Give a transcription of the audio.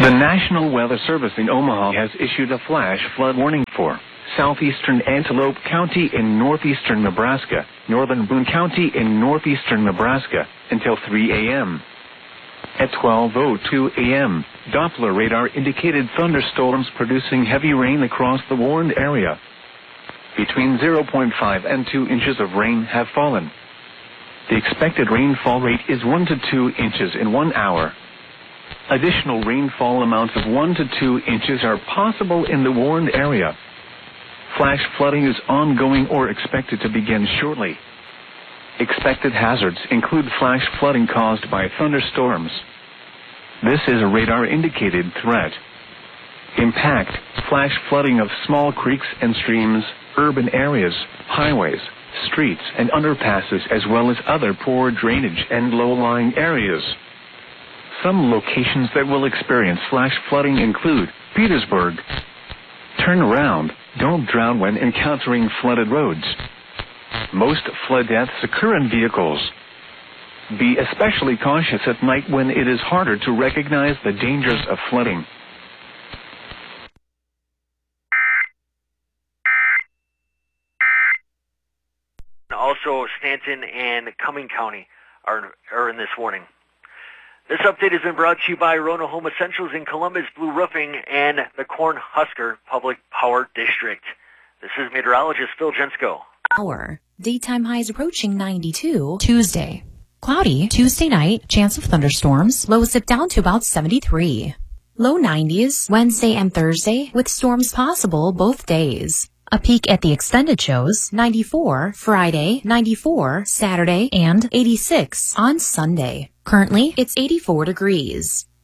The National Weather Service in Omaha has issued a flash flood warning for southeastern Antelope County in northeastern Nebraska, northern Boone County in northeastern Nebraska until 3 a.m. At 12:02 a.m., Doppler radar indicated thunderstorms producing heavy rain across the warned area. Between 0.5 and 2 inches of rain have fallen. The expected rainfall rate is 1 to 2 inches in 1 hour. Additional rainfall amounts of 1 to 2 inches are possible in the warned area. Flash flooding is ongoing or expected to begin shortly. Expected hazards include flash flooding caused by thunderstorms. This is a radar-indicated threat. Impact: flash flooding of small creeks and streams, urban areas, highways, streets, and underpasses, as well as other poor drainage and low-lying areas. Some locations that will experience flash flooding include Petersburg. Turn around. Don't drown when encountering flooded roads. Most flood deaths occur in vehicles. Be especially cautious at night when it is harder to recognize the dangers of flooding. Also, Stanton and Cumming County are in this warning. This update has been brought to you by Rona Home Essentials in Columbus, Blue Roofing, and the Cornhusker Public Power District. This is meteorologist Phil Jensko. Hour. Daytime highs approaching 92. Tuesday. Cloudy. Tuesday night. Chance of thunderstorms. Lows dip down to about 73. Low 90s. Wednesday and Thursday with storms possible both days. A peak at the extended shows, 94 Friday, 94 Saturday, and 86 on Sunday. Currently, it's 84 degrees.